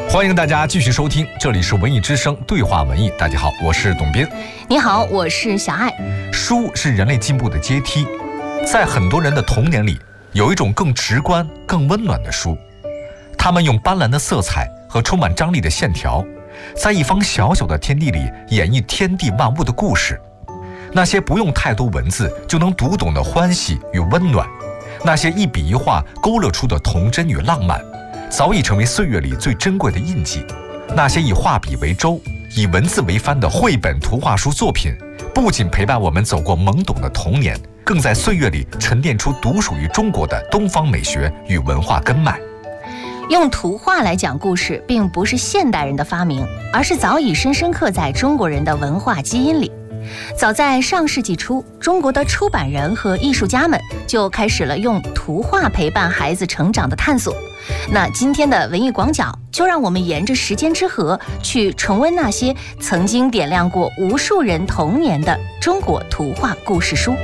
欢迎大家继续收听，这里是文艺之声对话文艺。大家好，我是董斌。 你好，我是小爱。 书是人类进步的阶梯，在很多人的童年里，有一种更直观、更温暖的书，他们用斑斓的色彩和充满张力的线条，在一方小小的天地里演绎天地万物的故事。那些不用太多文字就能读懂的欢喜与温暖，那些一笔一画勾勒出的童真与浪漫，早已成为岁月里最珍贵的印记。那些以画笔为舟、以文字为帆的绘本图画书作品，不仅陪伴我们走过懵懂的童年，更在岁月里沉淀出独属于中国的东方美学与文化根脉。 用图画来讲故事，并不是现代人的发明，而是早已深深刻在中国人的文化基因里。早在上世纪初，中国的出版人和艺术家们就开始了用图画陪伴孩子成长的探索。那今天的文艺广角，就让我们沿着时间之河，去重温那些曾经点亮过无数人童年的中国图画故事书。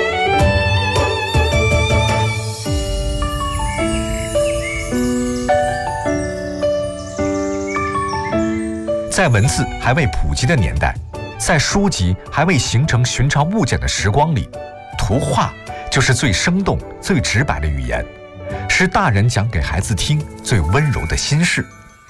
在文字还未普及的年代，在书籍还未形成寻常物件的时光里，图画就是最生动、最直白的语言，是大人讲给孩子听最温柔的心事。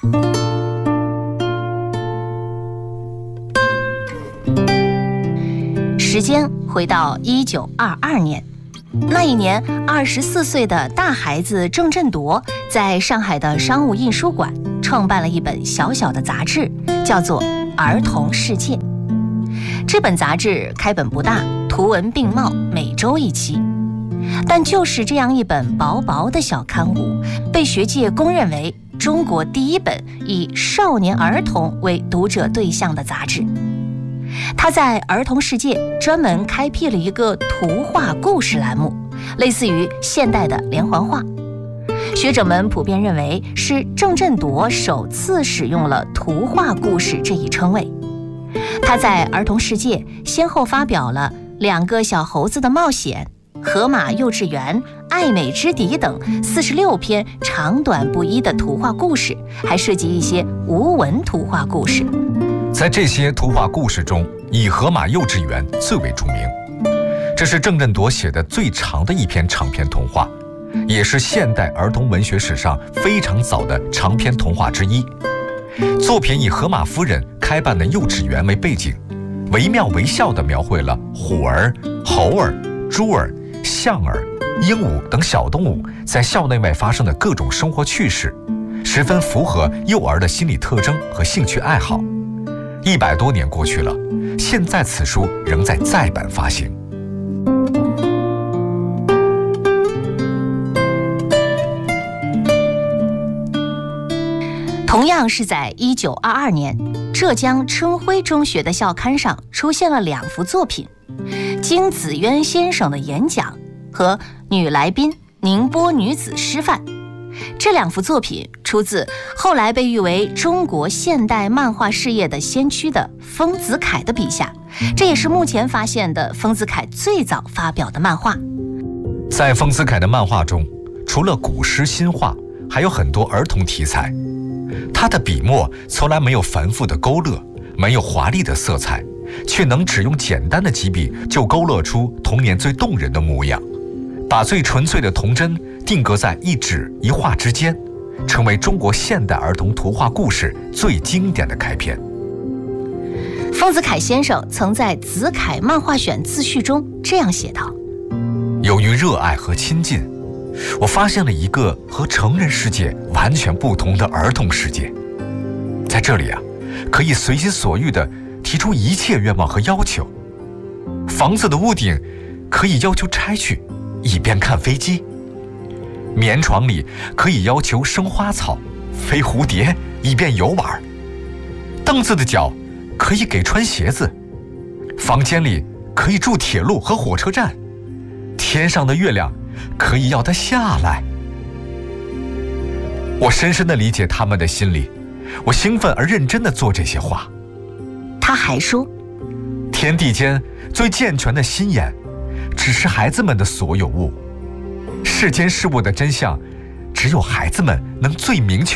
时间回到1922年，那一年24岁的大孩子郑振铎在上海的商务印书馆创办了一本小小的杂志，叫做《儿童世界》。这本杂志开本不大，图文并茂，每周一期。但就是这样一本薄薄的小刊物，被学界公认为中国第一本以少年儿童为读者对象的杂志。它在《儿童世界》专门开辟了一个图画故事栏目，类似于现代的连环画。学者们普遍认为是郑振铎首次使用了图画故事这一称谓。他在《儿童世界》先后发表了2个小猴子的冒险、河马幼稚园、爱美之笛等46篇长短不一的图画故事，还涉及一些无文图画故事。 在这些图画故事中，以河马幼稚园最为著名。这是郑振铎写的最长的一篇长篇童话，也是现代儿童文学史上非常早的长篇童话之一。作品以河马夫人开办的幼稚园为背景，惟妙惟肖地描绘了虎儿、猴儿、猪儿、象儿、鹦鹉等小动物在校内外发生的各种生活趣事，十分符合幼儿的心理特征和兴趣爱好。100多年过去了，现在此书仍在再版发行。 同样是在1922年，浙江春晖中学的校刊上出现了2幅作品，金子渊先生的演讲和女来宾宁波女子师范。这2幅作品出自后来被誉为中国现代漫画事业的先驱的丰子恺的笔下，这也是目前发现的丰子恺最早发表的漫画。 在丰子恺的漫画中，除了古诗新画，还有很多儿童题材。他的笔墨从来没有繁复的勾勒，没有华丽的色彩，却能只用简单的几笔就勾勒出童年最动人的模样，把最纯粹的童真定格在一纸一画之间，成为中国现代儿童图画故事最经典的开篇。 丰子恺先生曾在《子恺漫画选》自序中这样写道： 由于热爱和亲近，我发现了一个和成人世界完全不同的儿童世界。在这里可以随心所欲地提出一切愿望和要求。房子的屋顶可以要求拆去，以便看飞机；棉床里可以要求生花草、飞蝴蝶，以便游玩；凳子的脚可以给穿鞋子；房间里可以住铁路和火车站；天上的月亮可以要它下来。我深深地理解他们的心理，我兴奋而认真地做这些话。 他还说， 天地间最健全的心眼，只是孩子们的所有物。世间事物的真相，只有孩子们能最明确、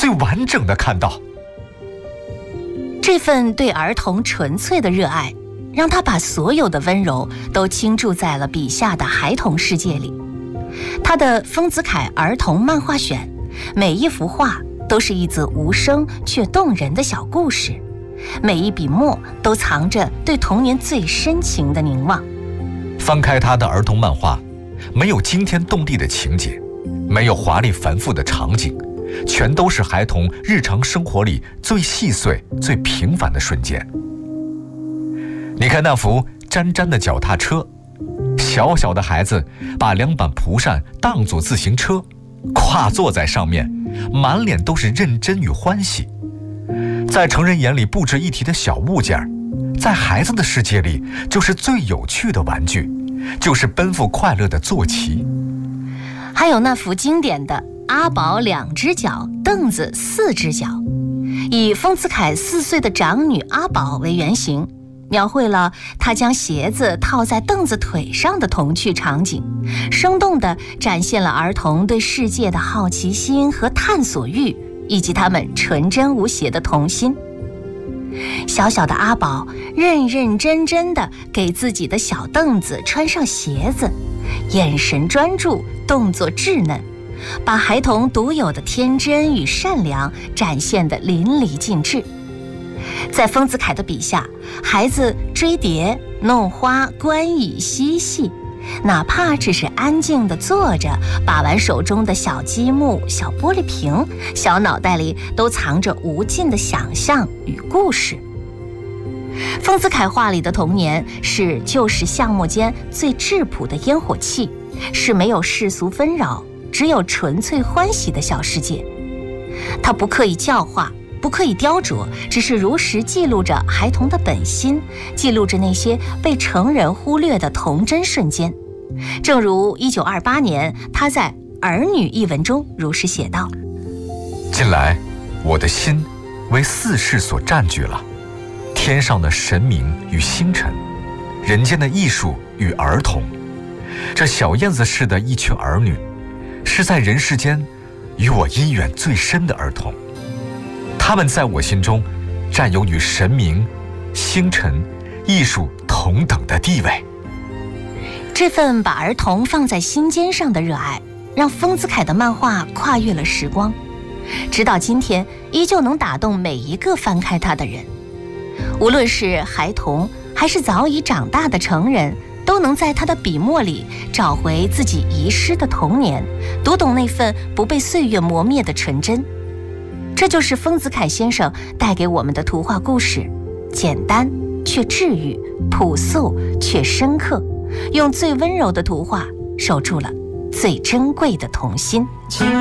最完整的看到。 这份对儿童纯粹的热爱，让他把所有的温柔都倾注在了笔下的孩童世界里。他的丰子恺儿童漫画选，每一幅画都是一则无声却动人的小故事，每一笔墨都藏着对童年最深情的凝望。 翻开他的儿童漫画，没有惊天动地的情节，没有华丽繁复的场景，全都是孩童日常生活里最细碎、最平凡的瞬间。你看那幅沾沾的脚踏车，小小的孩子把2把蒲扇当作自行车，跨坐在上面，满脸都是认真与欢喜。在成人眼里不值一提的小物件，在孩子的世界里就是最有趣的玩具，就是奔赴快乐的坐骑。 还有那幅经典的阿宝2只脚，凳子4只脚，以丰子恺4岁的长女阿宝为原型，描绘了他将鞋子套在凳子腿上的童趣场景，生动地展现了儿童对世界的好奇心和探索欲，以及他们纯真无邪的童心。小小的阿宝认认真真地给自己的小凳子穿上鞋子，眼神专注，动作稚嫩，把孩童独有的天真与善良展现得淋漓尽致。在丰子恺的笔下，孩子追蝶、弄花、观蚁、嬉戏，哪怕只是安静地坐着，把玩手中的小积木、小玻璃瓶，小脑袋里都藏着无尽的想象与故事。丰子恺画里的童年是旧时巷陌间最质朴的烟火气，是没有世俗纷扰，只有纯粹欢喜的小世界。他不刻意教化，不刻意雕琢，只是如实记录着孩童的本心，记录着那些被成人忽略的童真瞬间。正如1928年他在《儿女》一文中如实写道： 近来我的心为4世所占据了，天上的神明与星辰，人间的艺术与儿童。这小燕子似的一群儿女，是在人世间与我姻缘最深的儿童。他们在我心中占有与神明、星辰、艺术同等的地位。 这份把儿童放在心尖上的热爱，让丰子恺的漫画跨越了时光，直到今天依旧能打动每一个翻开它的人。无论是孩童还是早已长大的成人，都能在他的笔墨里找回自己遗失的童年，读懂那份不被岁月磨灭的纯真。这就是丰子恺先生带给我们的图画故事，简单却治愈，朴素却深刻，用最温柔的图画守住了最珍贵的童心。